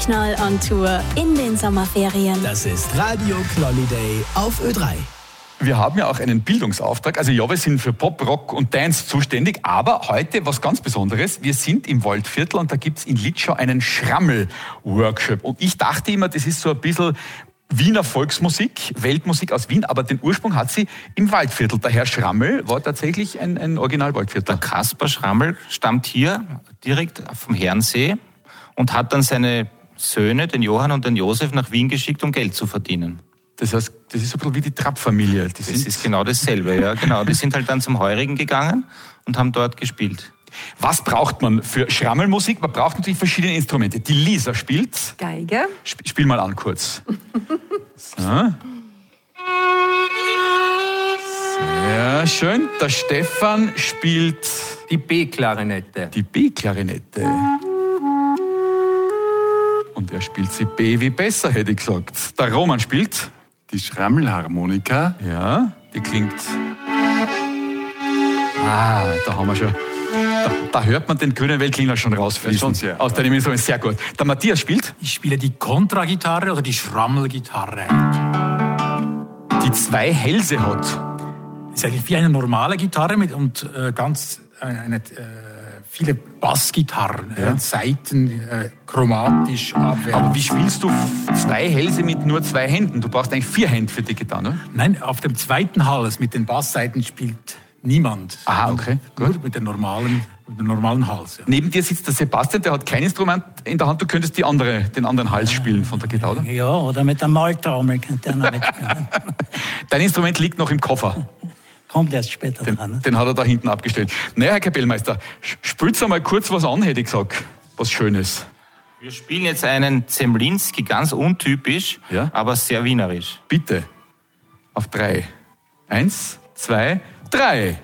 Knall on Tour in den Sommerferien. Das ist Radio Knolliday auf Ö3. Wir haben ja auch einen Bildungsauftrag. Also ja, wir sind für Pop, Rock und Dance zuständig. Aber heute was ganz Besonderes. Wir sind im Waldviertel und da gibt's in Litschau einen Schrammel-Workshop. Und ich dachte immer, das ist so ein bisschen Wiener Volksmusik, Weltmusik aus Wien. Aber den Ursprung hat sie im Waldviertel. Der Herr Schrammel war tatsächlich ein Original-Waldviertler. Der Kaspar Schrammel stammt hier direkt vom Herrensee und hat dann seine Söhne, den Johann und den Josef, nach Wien geschickt, um Geld zu verdienen. Das heißt, das ist so ein bisschen wie die Trapp-Familie. Das ist genau dasselbe, ja, genau. Die sind halt dann zum Heurigen gegangen und haben dort gespielt. Was braucht man für Schrammelmusik? Man braucht natürlich verschiedene Instrumente. Die Lisa spielt. Geige. Spiel mal an kurz. So. Sehr schön. Der Stefan spielt die B-Klarinette. Die B-Klarinette. Und er spielt sie B wie besser, hätte ich gesagt. Der Roman spielt die Schrammelharmonika. Ja, die klingt... Da haben wir schon... Da hört man den grünen Weltklingler schon rausfließen. Aus deinem Instrument, sehr gut. Der Matthias spielt? Ich spiele die Kontragitarre oder die Schrammelgitarre. Die zwei Hälse hat. Das ist eigentlich wie eine normale Gitarre viele Bassgitarren, Saiten, chromatisch abwärts. Aber wie spielst du zwei Hälse mit nur zwei Händen? Du brauchst eigentlich 4 Hände für die Gitarre, ne? Nein, auf dem zweiten Hals mit den Basssaiten spielt niemand. Aha, okay, gut. Nur mit dem normalen Hals. Ja. Neben dir sitzt der Sebastian, der hat kein Instrument in der Hand. Du könntest den anderen Hals spielen von der Gitarre, oder? Ja, oder mit der Maltrommel könnte er noch mitspielen. Dein Instrument liegt noch im Koffer. Kommt erst später dran. Den hat er da hinten abgestellt. Naja, Herr Kapellmeister, spült's einmal kurz was an, hätte ich gesagt. Was Schönes. Wir spielen jetzt einen Zemlinski, ganz untypisch, aber sehr wienerisch. Bitte. Auf 3. 1, 2, 3.